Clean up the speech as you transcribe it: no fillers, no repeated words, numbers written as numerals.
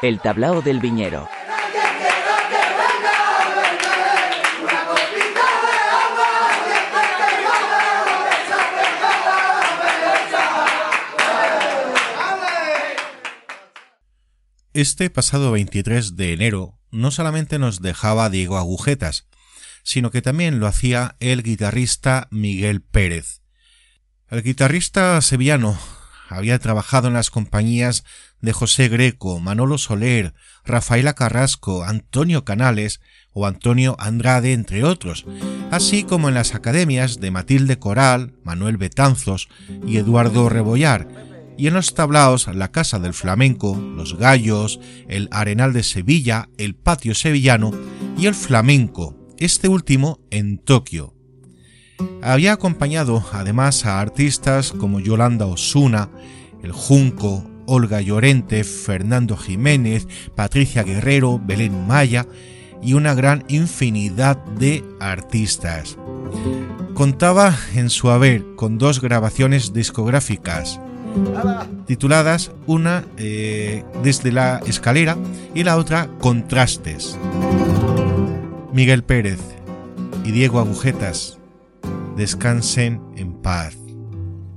El tablao del viñero. Este pasado 23 de enero no solamente nos dejaba Diego Agujetas, sino que también lo hacía el guitarrista Miguel Pérez. El guitarrista sevillano había trabajado en las compañías de José Greco, Manolo Soler, Rafaela Carrasco, Antonio Canales o Antonio Andrade, entre otros, así como en las academias de Matilde Coral, Manuel Betanzos y Eduardo Rebollar, y en los tablaos La Casa del Flamenco, Los Gallos, el Arenal de Sevilla, el Patio Sevillano y el Flamenco, este último en Tokio. Había acompañado además a artistas como Yolanda Osuna, El Junco, Olga Llorente, Fernando Jiménez, Patricia Guerrero, Belén Maya y una gran infinidad de artistas. Contaba en su haber con 2 grabaciones discográficas tituladas, una Desde la Escalera y la otra Contrastes. Miguel Pérez y Diego Agujetas, descansen en paz.